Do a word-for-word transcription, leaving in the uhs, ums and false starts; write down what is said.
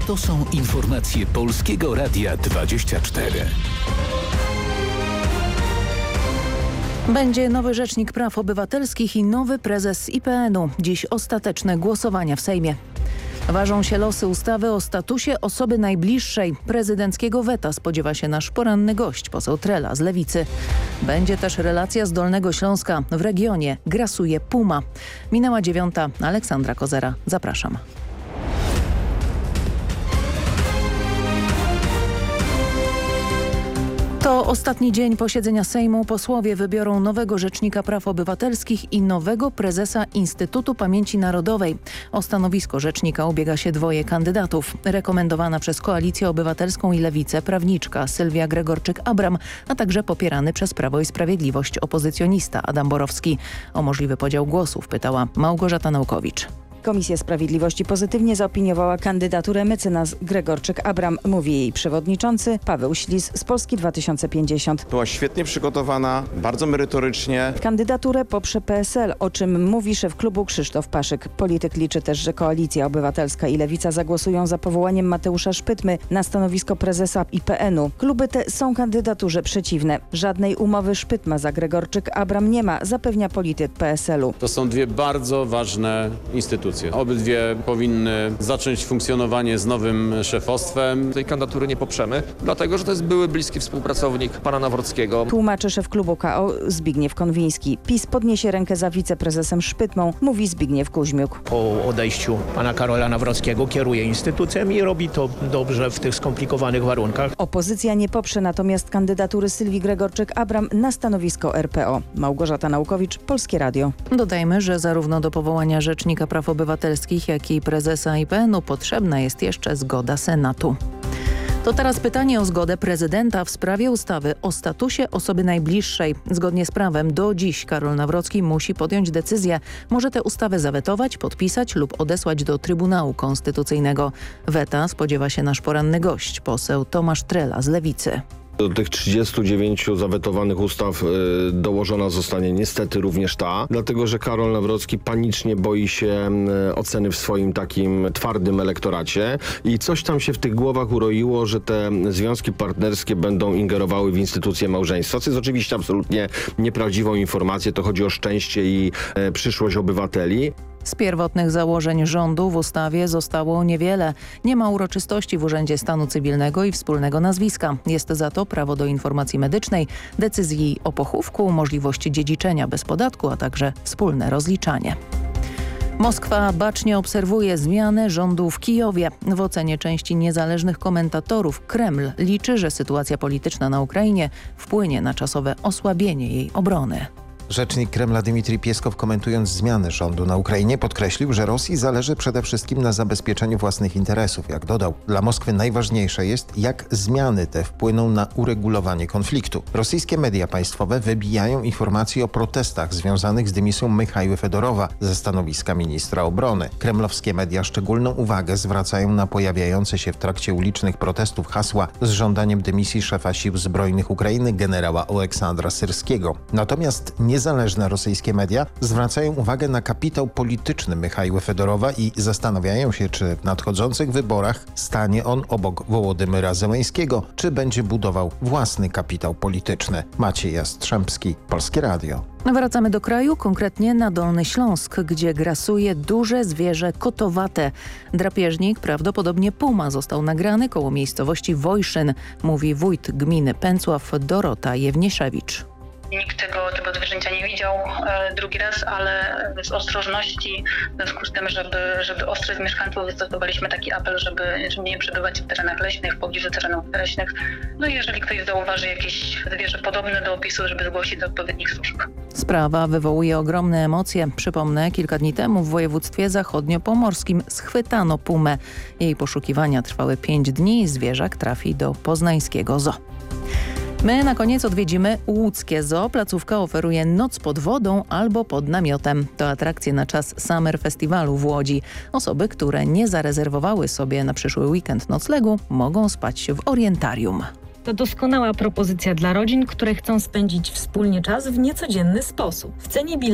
To są informacje Polskiego Radia dwadzieścia cztery. Będzie nowy rzecznik praw obywatelskich i nowy prezes I P N u. Dziś ostateczne głosowania w Sejmie. Ważą się losy ustawy o statusie osoby najbliższej. Prezydenckiego weta spodziewa się nasz poranny gość, poseł Trela z Lewicy. Będzie też relacja z Dolnego Śląska. W regionie grasuje puma. Minęła dziewiąta. Aleksandra Kozera. Zapraszam. To ostatni dzień posiedzenia Sejmu. Posłowie wybiorą nowego rzecznika praw obywatelskich i nowego prezesa Instytutu Pamięci Narodowej. O stanowisko rzecznika ubiega się dwoje kandydatów. Rekomendowana przez Koalicję Obywatelską i Lewicę prawniczka Sylwia Gregorczyk-Abram, a także popierany przez Prawo i Sprawiedliwość opozycjonista Adam Borowski. O możliwy podział głosów pytała Małgorzata Naukowicz. Komisja Sprawiedliwości pozytywnie zaopiniowała kandydaturę mecenas Gregorczyk-Abram, mówi jej przewodniczący Paweł Ślis z Polski dwa tysiące pięćdziesiąt. Była świetnie przygotowana, bardzo merytorycznie. Kandydaturę poprze P S L, o czym mówi szef klubu Krzysztof Paszyk. Polityk liczy też, że Koalicja Obywatelska i Lewica zagłosują za powołaniem Mateusza Szpytmy na stanowisko prezesa I P N u. Kluby te są kandydaturze przeciwne. Żadnej umowy Szpytma za Gregorczyk-Abram nie ma, zapewnia polityk P S L u. To są dwie bardzo ważne instytucje. Obydwie powinny zacząć funkcjonowanie z nowym szefostwem. Tej kandydatury nie poprzemy, dlatego że to jest były bliski współpracownik pana Nawrockiego. Tłumaczy szef klubu K O Zbigniew Konwiński. PiS podniesie rękę za wiceprezesem Szpytmą, mówi Zbigniew Kuźmiuk. Po odejściu pana Karola Nawrockiego kieruje instytucją i robi to dobrze w tych skomplikowanych warunkach. Opozycja nie poprze natomiast kandydatury Sylwii Gregorczyk-Abram na stanowisko R P O. Małgorzata Naukowicz, Polskie Radio. Dodajmy, że zarówno do powołania rzecznika praw obywatelskich, jak i prezesa I P N u potrzebna jest jeszcze zgoda Senatu. To teraz pytanie o zgodę prezydenta w sprawie ustawy o statusie osoby najbliższej. Zgodnie z prawem do dziś Karol Nawrocki musi podjąć decyzję. Może tę ustawę zawetować, podpisać lub odesłać do Trybunału Konstytucyjnego. Weta spodziewa się nasz poranny gość, poseł Tomasz Trela z Lewicy. Do tych trzydziestu dziewięciu zawetowanych ustaw y, dołożona zostanie niestety również ta, dlatego że Karol Nawrocki panicznie boi się y, oceny w swoim takim twardym elektoracie i coś tam się w tych głowach uroiło, że te związki partnerskie będą ingerowały w instytucję małżeństwa, co jest oczywiście absolutnie nieprawdziwą informacją. To chodzi o szczęście i y, przyszłość obywateli. Z pierwotnych założeń rządu w ustawie zostało niewiele. Nie ma uroczystości w Urzędzie Stanu Cywilnego i wspólnego nazwiska. Jest za to prawo do informacji medycznej, decyzji o pochówku, możliwość dziedziczenia bez podatku, a także wspólne rozliczanie. Moskwa bacznie obserwuje zmianę rządu w Kijowie. W ocenie części niezależnych komentatorów Kreml liczy, że sytuacja polityczna na Ukrainie wpłynie na czasowe osłabienie jej obrony. Rzecznik Kremla Dmitrij Pieskow, komentując zmiany rządu na Ukrainie, podkreślił, że Rosji zależy przede wszystkim na zabezpieczeniu własnych interesów. Jak dodał, dla Moskwy najważniejsze jest, jak zmiany te wpłyną na uregulowanie konfliktu. Rosyjskie media państwowe wybijają informacje o protestach związanych z dymisją Michaiły Fedorowa ze stanowiska ministra obrony. Kremlowskie media szczególną uwagę zwracają na pojawiające się w trakcie ulicznych protestów hasła z żądaniem dymisji szefa sił zbrojnych Ukrainy generała Oleksandra Syrskiego. Natomiast nie Niezależne rosyjskie media zwracają uwagę na kapitał polityczny Michaiły Fedorowa i zastanawiają się, czy w nadchodzących wyborach stanie on obok Wołodymyra Zełenskiego, czy będzie budował własny kapitał polityczny. Maciej Jastrzębski, Polskie Radio. Wracamy do kraju, konkretnie na Dolny Śląsk, gdzie grasuje duże zwierzę kotowate. Drapieżnik, prawdopodobnie puma, został nagrany koło miejscowości Wojszyn, mówi wójt gminy Pęcław Dorota Jewnieszewicz. Nikt tego, tego zwierzęcia nie widział e, drugi raz, ale z ostrożności, w związku z tym, żeby, żeby ostrzec mieszkańców, wystosowaliśmy taki apel, żeby, żeby nie przebywać w terenach leśnych, w pobliżu terenów leśnych. No i jeżeli ktoś zauważy jakieś zwierzę podobne do opisu, żeby zgłosić do odpowiednich służb. Sprawa wywołuje ogromne emocje. Przypomnę, kilka dni temu w województwie zachodniopomorskim schwytano pumę. Jej poszukiwania trwały pięć dni. Zwierzak trafi do poznańskiego zoo. My na koniec odwiedzimy łódzkie zoo. Placówka oferuje noc pod wodą albo pod namiotem. To atrakcje na czas Summer Festiwalu w Łodzi. Osoby, które nie zarezerwowały sobie na przyszły weekend noclegu, mogą spać w orientarium. To doskonała propozycja dla rodzin, które chcą spędzić wspólnie czas w niecodzienny sposób. W cenie biletu